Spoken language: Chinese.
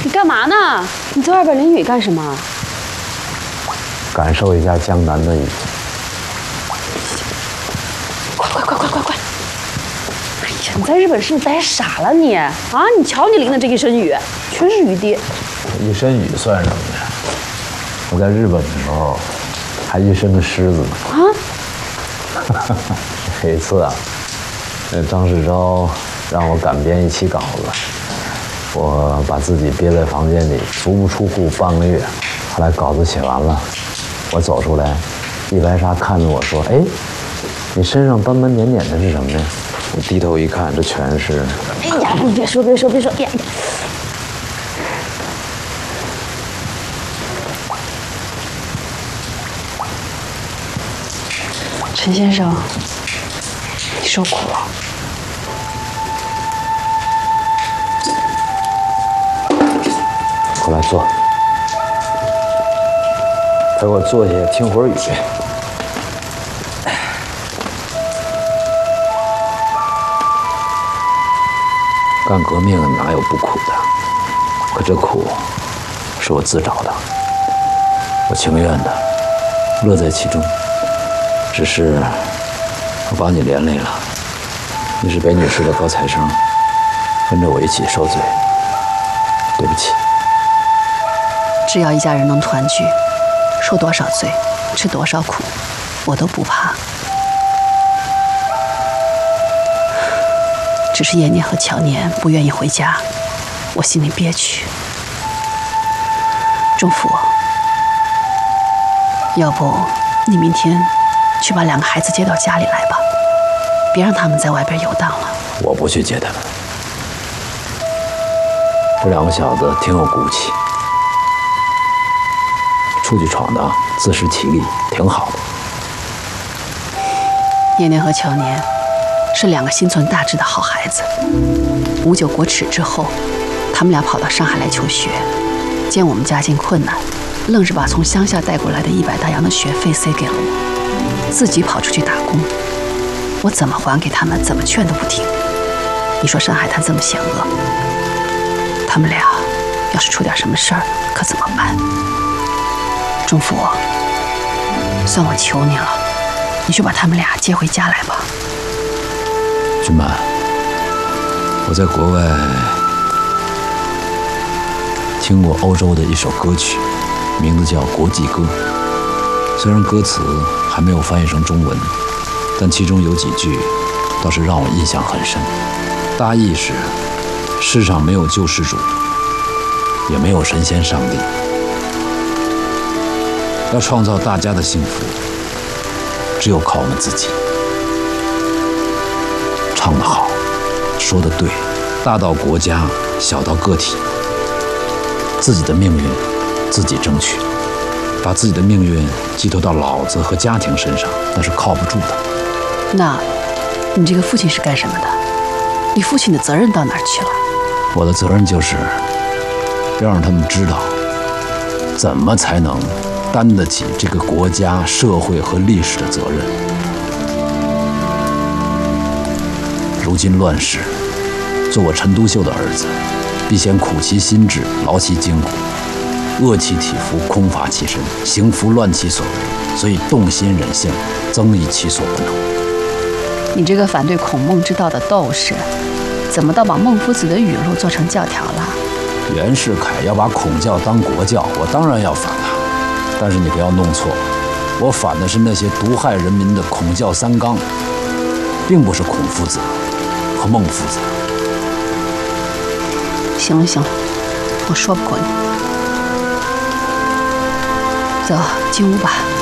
你干嘛呢？你在外边淋雨干什么？ 感受一下江南的雨。 快！哎呀，你在日本是不是待傻了你？啊，你瞧你淋的这一身雨，全是雨滴。 一身雨算什么呀？我在日本的时候，还一身的虱子呢。啊？有一次啊，那张世钊让我赶编一期稿子，我把自己憋在房间里，足不出户半个月。后来稿子写完了，我走出来，易白沙看着我说：“哎，你身上斑斑点点的是什么呀？”我低头一看，这全是…… 哎呀，别说！呀！陈先生，你受苦了。 过来坐，陪我坐下听会儿雨。干革命哪有不苦的？可这苦是我自找的，我情愿的，乐在其中。只是我把你连累了，你是北女士的高材生，跟着我一起受罪，对不起。 只要一家人能团聚，受多少罪，吃多少苦，我都不怕。只是延年和乔年不愿意回家，我心里憋屈。仲甫，要不你明天去把2个孩子接到家里来吧，别让他们在外边游荡了。 我不去接他们，这2个小子挺有骨气，出去闯荡，自食其力，挺好的。 延年和乔年是2个心存大志的好孩子。59国耻之后，他们俩跑到上海来求学，见我们家境困难，愣是把从乡下带过来的100大洋的学费塞给了我，自己跑出去打工。我怎么还给他们，怎么劝都不听。你说上海滩这么险恶，他们俩要是出点什么事儿，可怎么办？仲甫，算我求你了，你去把他们俩接回家来吧。 君曼，我在国外听过欧洲的一首歌曲，名字叫《国际歌》。虽然歌词还没有翻译成中文，但其中有几句倒是让我印象很深。大意是：世上没有救世主，也没有神仙上帝，要创造大家的幸福，只有靠我们自己。唱得好，说得对，大到国家，小到个体，自己的命运自己争取。把自己的命运寄托到老子和家庭身上，那是靠不住的。 那，你这个父亲是干什么的？你父亲的责任到哪儿去了？ 我的责任就是要让他们知道，怎么才能担得起这个国家、社会和历史的责任。如今乱世，做我陈独秀的儿子，必先苦其心志，劳其筋骨，饿其体肤，空乏其身，行拂乱其所为，所以动心忍性，增益其所不能。 你这个反对孔孟之道的斗士，怎么倒把孟夫子的语录做成教条了？ 袁世凯要把孔教当国教，我当然要反他。但是你不要弄错，我反的是那些毒害人民的孔教三纲，并不是孔夫子和孟夫子。 行了，我说不过你。走，进屋吧。